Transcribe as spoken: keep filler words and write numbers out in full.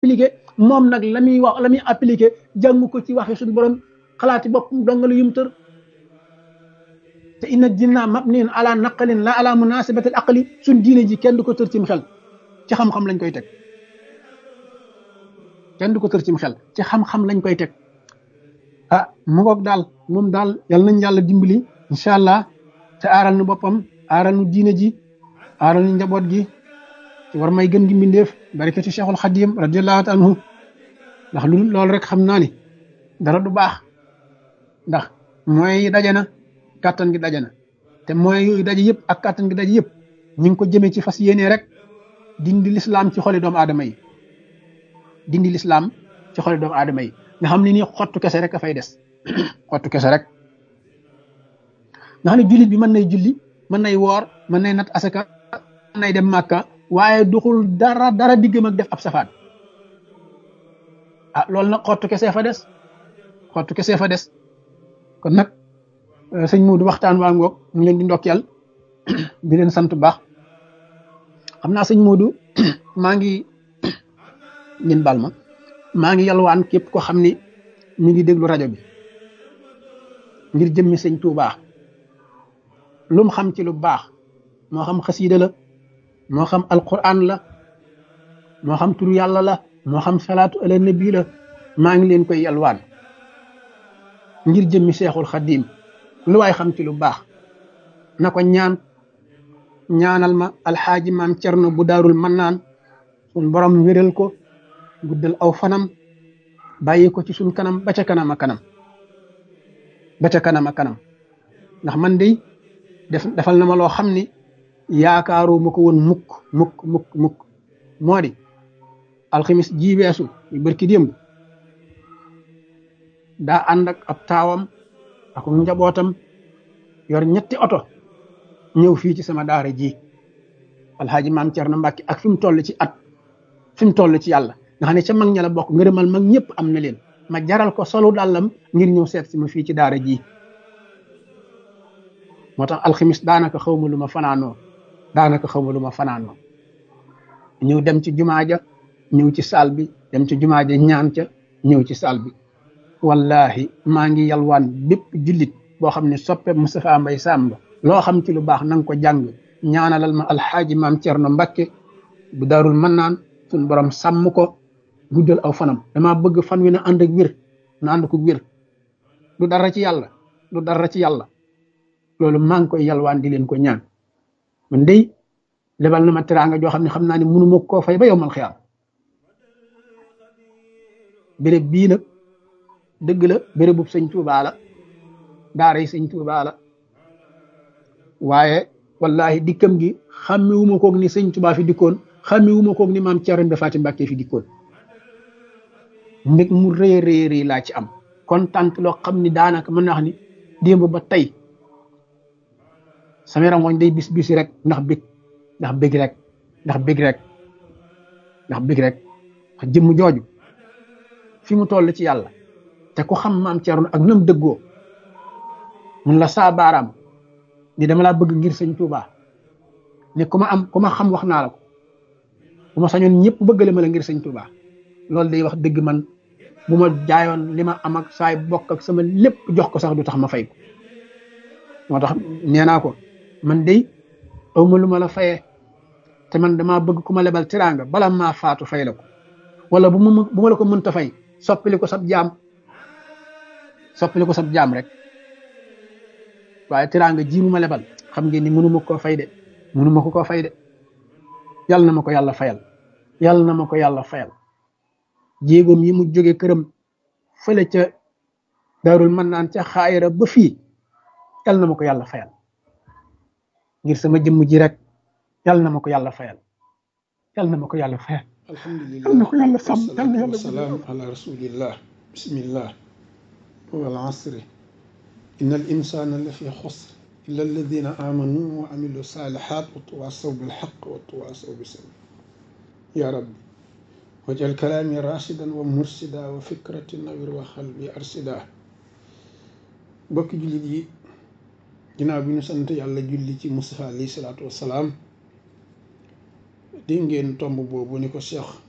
appliqué moom nag la muy wax la muy appliqué jàng ko ci waxi suñu borom xalaati bopp dongalu yum tër te inna dinna mabniun ala naqalin la ala munasabati al aqli suñ diine ji kenn du ko tër cim xel ci xam-xam lañ koy teg kenn du ko tër cim xel ci xam-xam lañ koy teg ah mu ngoog daal moom daal yal nañ yàlla dimbali incha allah te aaral nu boppam aaral nu diine ji aaral nu njaboot gi ci war may gën gi mbindeef barikati cheikhul xadim radiallahu taala anhu ndax lu loolu rek xam naa ni dara du baax ndax mooy daje na kàttan gi daje na te mooy yooyu daje yëpp ak kàttan gi daje yëpp ñu ngi ko jëmee ci fas yéene rek dindi lislaam ci xoli doomu aadama yi dindi lislaam ci xoli doomu aadama yi nga xam ne nii xottu kese rek a fay des xottu kese rek nga xam ne jullit bi mën nay julli mën nay woor mën nay nat asaka mën nay dem màkka waaye duxul dara dara diggam ak def ab safaan ah loolu nag xottu kese fa des xottu kese fa des kon nag sëñ Modou waxtaan waa ngoog ñu leen di ndokkeel di leen sant baax xam naa sëñ Modou maa ngi ngeen bal ma maa ngi yalwaan képp ko xam ni mi ngi déglu rajo bi ngir jëmmi sëñ Tuubaa lu mu xam ci lu baax moo xam xasiida la moo xam alquran la moo xam turu yàlla la moo xam salaatu ala nabi la maa ngi leen koy yalwaan ngir jëmmi seexul xaddiim lu waay xam ci lu baax na ko ñaan ñaanal ma alxaaji maam cerno bu daarul mannaan sun borom wéral ko guddal aw fanam bàyyi ko ci suñ kanam ba ca kanam a kanam ba ca kanam a kanam ndax man de def defal na ma loo xam ni yaakaaru ma ko woon mukk mukk mukk mukk moo di alxamis ji weesu yu bërki démb daa ànd ak ab taawam ak njabootam yor ñetti oto ñëw fii ci sama daara ji alxaaji maam Cerno Mbàkke ak fi mu toll ci at fi mu toll ci yàlla nga xam ne ca mag ña la bokk ngërëmal mag ñëpp am na leen ma jaral ko solu dàllam ngir ñëw seet si ma fii ci daara ji moo tax alxamis daanaka xaw ma lu ma fanaanoo daanaka xaw ma lu ma fanaanoo ñëw dem ci jumaa ja ñëw ci saal bi dem ci jumaa ja ñaan ca ñëw ci saal bi wallahi maa ngi yalwaan bépp jullit boo xam ne soppe Moustapha Mbaye Samb loo xam ci lu baax na nga ko jàng ñaanalal ma alxaaji maam Cerno Mbàkke bu daarul mannaan suñ borom sàmm ko guddal aw fanam dama bëgg fan wi na ànd ak wér na ànd ko wér du dara ci yàlla du dara ci yàlla loolu maa ngi koy yalwaan di leen ko ñaan man dey lebal na ma teraanga joo xam ne xam naa ne mënu ma koo fay ba yowmal xiyaam béréb bii nag dëgg la bérébu sëñ Tuubaa la daara yi sëñ Tuubaa la waaye wallahi dikkam gi xàmmiwuma koog ni sëñ Tuubaa fi dikkoon xàmmiwuma koog ni maam Cerno Faati Mbàkke fi dikkoon mbég mu rëy rëy rëy laa ci am kontaan loo xam ni daanaka mën naa wax ni démb ba tey sama rangoñ day bis bisi rek ndax bég ndax bég rek ndax bég rek ndax bég rek ndax jëmm jooju fi mu toll ci yàlla te ku xam maam Cerno ak nam dëggoo mun la saa baaraam ni dama laa bëgg ngir sëñ Tuubaa ne ku ma am ku ma xam wax naa la ko bu ma sañoon ñëpp bëggale ma la ngir sëñ Tuubaa loolu day wax dëgg man bu ma jaayoon li ma am ak saay bokk ak sama lépp jox ko sax du tax ma fay ko moo tax nee naa ko man day awma lu ma la fayee te man damaa bëgg ku ma lebal teraanga bala maa faatu fay la ko wala bu ma bu ma la ko mënta fay soppili ko sab jaam soppili ko sab jaam rek waaye teraanga ji mu ma lebal xam ngeen ni mënu ma koo fay de mënu ma ko koo fay de yàlla na ma ko yàlla fayal yàlla na ma ko yàlla fayal jéegoom yi mu jóge këram fële ca daarul mën naan ca xaayira ba fii yàlla na ma ko yàlla fayal ngir sama jëmm ji rek yàlla na ma ko yàlla fayal yàlla na ma ko yàlla fayal alhamdulillah yàlla na ko yàlla sàmm yàlla na yàlla wasalaam ala rasulillah bismillah wal asri inna al insana la fi xusr illa alladina amanu wa amilu salihat wa tawasaw bil haqq wa tawasaw bis sabr ya rabbi wajal kalaami rashidan wa mursida wa fikrati nawir wa xalbi arsida bokki jullit yi ginnaaw bi ñu sant yàlla julli ci Mustafa alayhi salaatu wassalaam di ngeen tomb boobu ni ko Cheikh